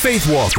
Faith Walking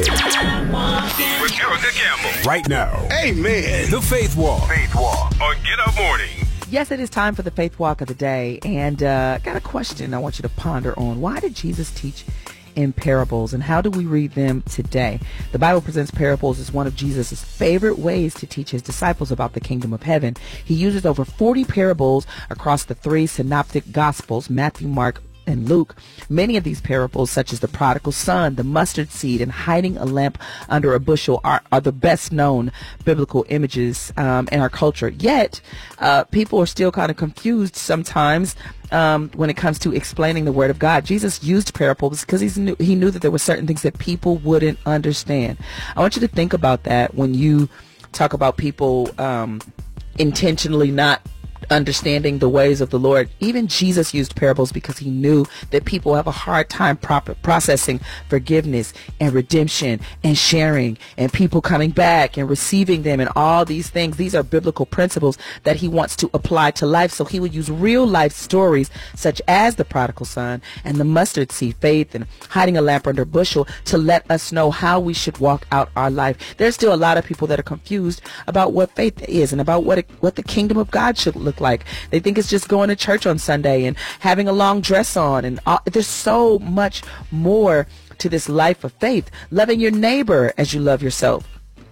with Erica Campbell. Right now. Amen. The Faith Walk. Faith Walk on Get Up Morning. Yes, it is time for the Faith Walk of the day. And got a question I want you to ponder on. Why did Jesus teach in parables, and how do we read them today? The Bible presents parables as one of Jesus' favorite ways to teach his disciples about the kingdom of heaven. He uses over 40 parables across the three synoptic gospels, Matthew, Mark, and Luke. Many of these parables, such as the prodigal son, the mustard seed, and hiding a lamp under a bushel, are the best known biblical images in our culture. Yet, people are still kind of confused sometimes when it comes to explaining the word of God. Jesus used parables because he knew that there were certain things that people wouldn't understand. I want you to think about that when you talk about people intentionally not understanding the ways of the Lord. Even Jesus used parables because he knew that people have a hard time processing forgiveness and redemption and sharing and people coming back and receiving them and all these things. These are biblical principles that he wants to apply to life. So he would use real life stories such as the prodigal son and the mustard seed faith and hiding a lamp under a bushel to let us know how we should walk out our life. There's still a lot of people that are confused about what faith is and about what the kingdom of God should look like. They think it's just going to church on Sunday and having a long dress on, and there's so much more to this life of faith. Loving your neighbor as you love yourself.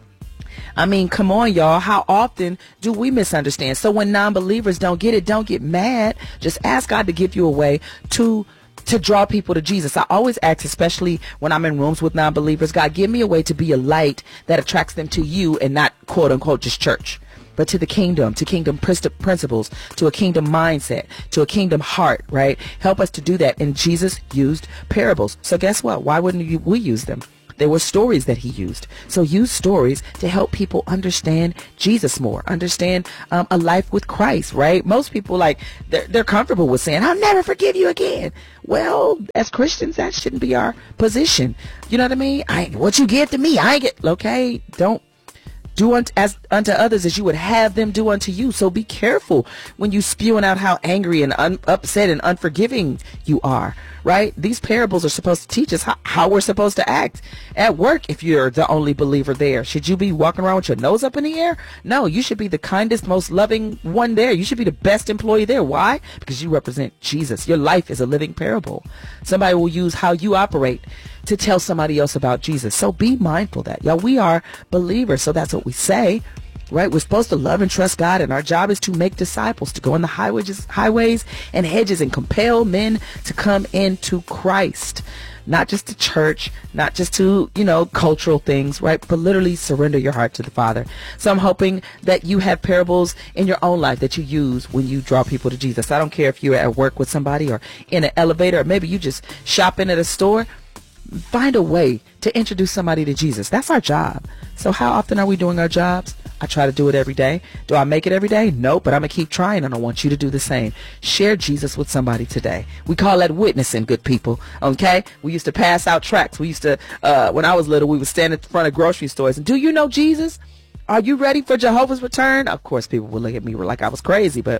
I mean, come on, y'all. How often do we misunderstand? So when non-believers don't get it, don't get mad. Just ask God to give you a way to draw people to Jesus. I always ask, especially when I'm in rooms with non-believers, God, give me a way to be a light that attracts them to you and not quote unquote just church, but to the kingdom, to kingdom principles, to a kingdom mindset, to a kingdom heart, right? Help us to do that. And Jesus used parables. So guess what? Why wouldn't we use them? There were stories that he used. So use stories to help people understand Jesus more, understand a life with Christ, right? Most people, they're comfortable with saying, I'll never forgive you again. Well, as Christians, that shouldn't be our position. You know what I mean? What you give to me, I get. Okay, don't do unto others as you would have them do unto you. So be careful when you spewing out how angry and upset and unforgiving you are, right? These parables are supposed to teach us how we're supposed to act at work. If you're the only believer there, should you be walking around with your nose up in the air? No, you should be the kindest, most loving one there. You should be the best employee there. Why? Because you represent Jesus. Your life is a living parable. Somebody will use how you operate to tell somebody else about Jesus. So be mindful that, y'all, we are believers. So that's what we say, right? We're supposed to love and trust God, and our job is to make disciples, to go in the highways and hedges and compel men to come into Christ. Not just to church, not just to, cultural things, right? But literally surrender your heart to the Father. So I'm hoping that you have parables in your own life that you use when you draw people to Jesus. I don't care if you're at work with somebody or in an elevator, or maybe you just shopping at a store. Find a way to introduce somebody to Jesus. That's our job. So how often are we doing our jobs? I try to do it every day. Do I make it every day? No, but I'm going to keep trying, and I want you to do the same. Share Jesus with somebody today. We call that witnessing, good people. Okay? We used to pass out tracts. We used to, when I was little, we would stand in front of grocery stores and, do you know Jesus? Are you ready for Jehovah's return? Of course, people would look at me like I was crazy, but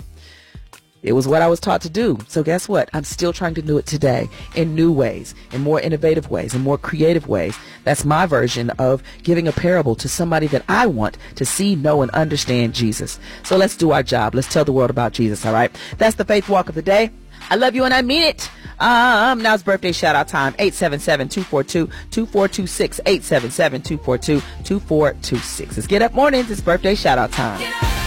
it was what I was taught to do. So guess what? I'm still trying to do it today in new ways, in more innovative ways, in more creative ways. That's my version of giving a parable to somebody that I want to see, know, and understand Jesus. So let's do our job. Let's tell the world about Jesus, all right? That's the Faith Walk of the day. I love you and I mean it. Now it's birthday shout out time. 877-242-2426. 877-242-2426. Let's get up mornings. It's birthday shout out time.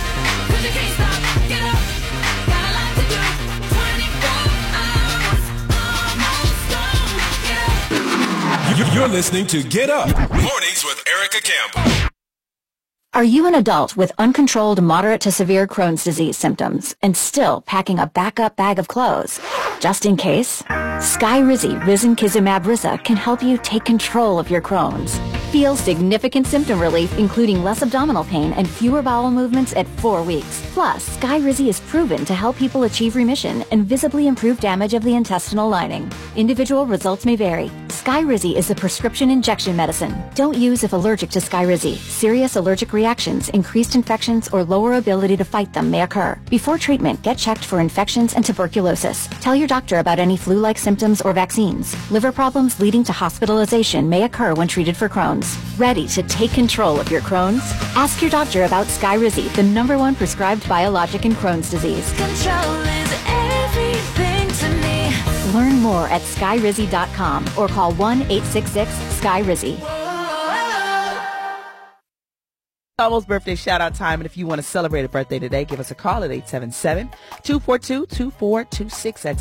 You're listening to Get Up Mornings with Erica Campbell. Are you an adult with uncontrolled moderate to severe Crohn's disease symptoms and still packing a backup bag of clothes? Just in case, Skyrizi Risankizumab Risa can help you take control of your Crohn's. Feel significant symptom relief, including less abdominal pain and fewer bowel movements at 4 weeks. Plus, Skyrizi is proven to help people achieve remission and visibly improve damage of the intestinal lining. Individual results may vary. Skyrizi is a prescription injection medicine. Don't use if allergic to Skyrizi. Serious allergic reactions, increased infections, or lower ability to fight them may occur. Before treatment, get checked for infections and tuberculosis. Tell your doctor about any flu-like symptoms or vaccines. Liver problems leading to hospitalization may occur when treated for Crohn's. Ready to take control of your Crohn's? Ask your doctor about Skyrizi, the #1 prescribed biologic in Crohn's disease. Control is everything to me. Learn more at skyrizi.com or call 1-866-SKYRIZI. Almost birthday shout out time, and if you want to celebrate a birthday today, give us a call at 877-242-2426. That's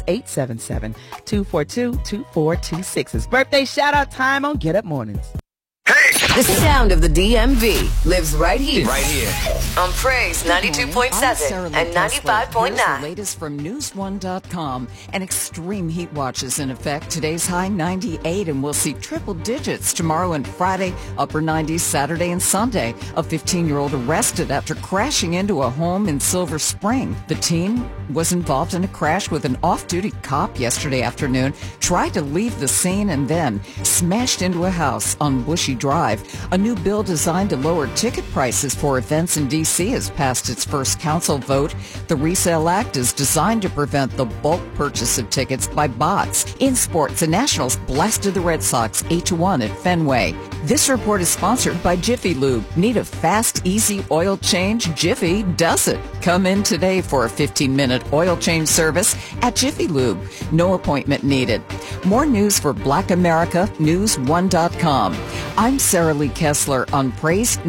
877-242-2426. It's birthday shout out time on Get Up Mornings. The sound of the DMV lives right here. Right here. On Praise 92.7 and 95.9. Here's the latest from News1.com. An extreme heat watch is in effect. Today's high 98, and we'll see triple digits tomorrow and Friday, upper 90s Saturday and Sunday. A 15-year-old arrested after crashing into a home in Silver Spring. The teen was involved in a crash with an off-duty cop yesterday afternoon, tried to leave the scene and then smashed into a house on Bushy Drive. A new bill designed to lower ticket prices for events in D.C. has passed its first council vote. The Resale Act is designed to prevent the bulk purchase of tickets by bots. In sports, the Nationals blasted the Red Sox 8-1 at Fenway. This report is sponsored by Jiffy Lube. Need a fast, easy oil change? Jiffy does it. Come in today for a 15-minute oil change service at Jiffy Lube. No appointment needed. More news for Black America, News1.com. I'm Sarah Lee Kessler on Praise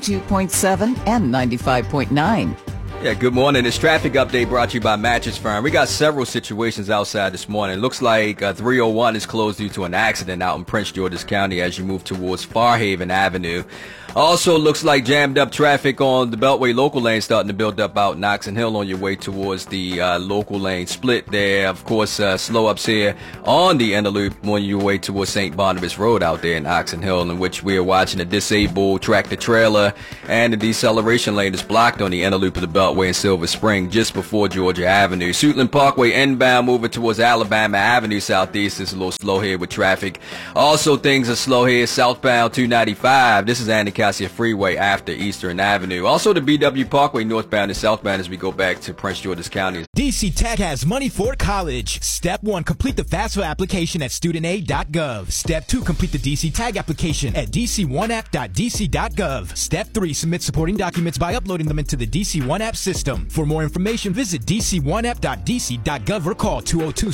92.7 and 95.9. Yeah, good morning. This traffic update brought to you by Mattress Firm. We got several situations outside this morning. It looks like 301 is closed due to an accident out in Prince George's County as you move towards Farhaven Avenue. Also looks like jammed up traffic on the Beltway local lane starting to build up out in Oxon Hill on your way towards the local lane split there. Of course, slow ups here on the inner loop on your way towards St. Barnabas Road out there in Oxon Hill, in which we are watching a disabled tractor trailer, and the deceleration lane is blocked on the inner loop of the Beltway in Silver Spring just before Georgia Avenue. Suitland Parkway inbound moving towards Alabama Avenue southeast is a little slow here with traffic. Also, things are slow here southbound 295. This is Andy Cassia Freeway after Eastern Avenue. Also, the BW Parkway northbound and southbound as we go back to Prince George's County. DC Tech has money for college. Step 1, complete the FAFSA application at studentaid.gov. Step 2, complete the DC Tag application at dc1app.dc.gov. Step 3, submit supporting documents by uploading them into the DC One App system. For more information, visit dc1app.dc.gov or call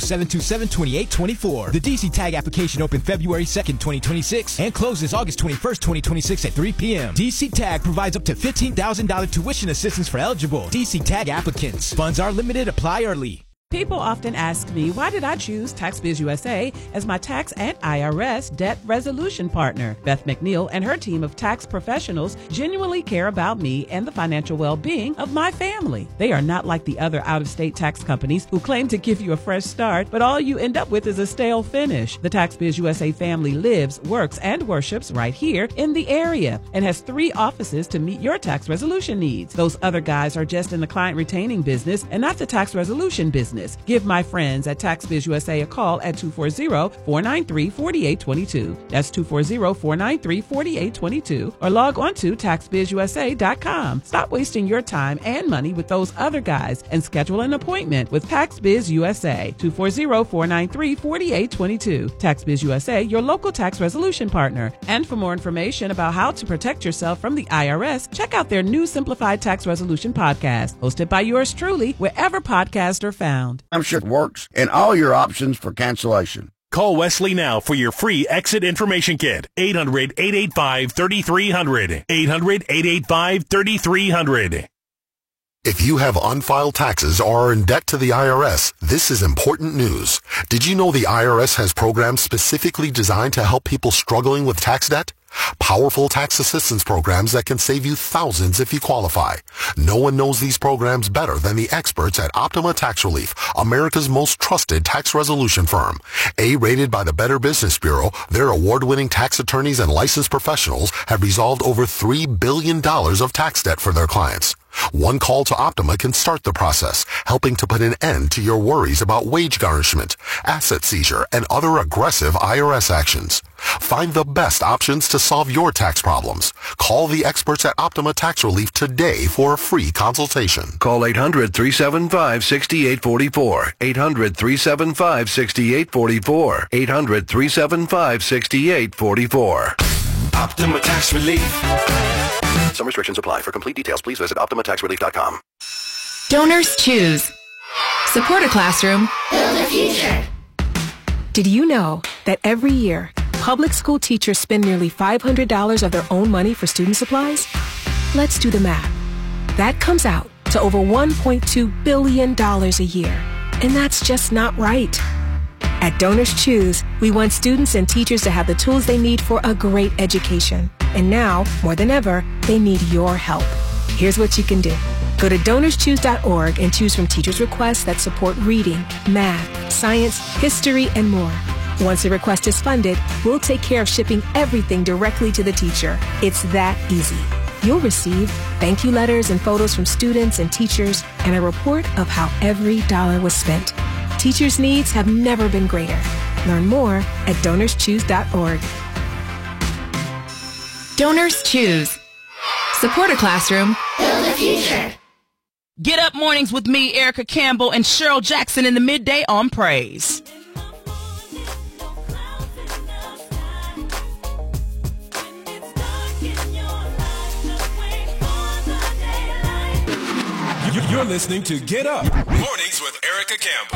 202-727-2824. The DC Tag application opened February 2nd, 2026 and closes August 21st, 2026 at 3 p.m. DC Tag provides up to $15,000 tuition assistance for eligible DC Tag applicants. Funds are limited. Apply early. People often ask me, why did I choose TaxBiz USA as my tax and IRS debt resolution partner? Beth McNeil and her team of tax professionals genuinely care about me and the financial well-being of my family. They are not like the other out-of-state tax companies who claim to give you a fresh start, but all you end up with is a stale finish. The TaxBiz USA family lives, works, and worships right here in the area and has 3 offices to meet your tax resolution needs. Those other guys are just in the client retaining business and not the tax resolution business. Give my friends at TaxBiz USA a call at 240-493-4822. That's 240-493-4822. Or log on to TaxBizUSA.com. Stop wasting your time and money with those other guys and schedule an appointment with TaxBiz USA. 240-493-4822. TaxBiz USA, your local tax resolution partner. And for more information about how to protect yourself from the IRS, check out their new Simplified Tax Resolution podcast, hosted by yours truly, wherever podcasts are found. I'm sure it works, and all your options for cancellation. Call Wesley now for your free exit information kit. 800-885-3300. 800-885-3300. If you have unfiled taxes or are in debt to the IRS, this is important news. Did you know the IRS has programs specifically designed to help people struggling with tax debt? Powerful tax assistance programs that can save you thousands if you qualify. No one knows these programs better than the experts at Optima Tax Relief, America's most trusted tax resolution firm. A-rated by the Better Business Bureau, their award-winning tax attorneys and licensed professionals have resolved over $3 billion of tax debt for their clients. One call to Optima can start the process, helping to put an end to your worries about wage garnishment, asset seizure, and other aggressive IRS actions. Find the best options to solve your tax problems. Call the experts at Optima Tax Relief today for a free consultation. Call 800-375-6844. 800-375-6844. 800-375-6844. Optima Tax Relief. Some restrictions apply. For complete details, please visit OptimaTaxRelief.com. Donors choose. Support a classroom. Build a future. Did you know that every year, public school teachers spend nearly $500 of their own money for student supplies? Let's do the math. That comes out to over $1.2 billion a year. And that's just not right. At Donors Choose, we want students and teachers to have the tools they need for a great education. And now, more than ever, they need your help. Here's what you can do. Go to DonorsChoose.org and choose from teachers' requests that support reading, math, science, history, and more. Once a request is funded, we'll take care of shipping everything directly to the teacher. It's that easy. You'll receive thank you letters and photos from students and teachers and a report of how every dollar was spent. Teachers' needs have never been greater. Learn more at DonorsChoose.org. Donors choose. Support a classroom. Build a future. Get up mornings with me, Erica Campbell, and Cheryl Jackson in the midday on Praise. You're listening to Get Up Mornings with Erica Campbell.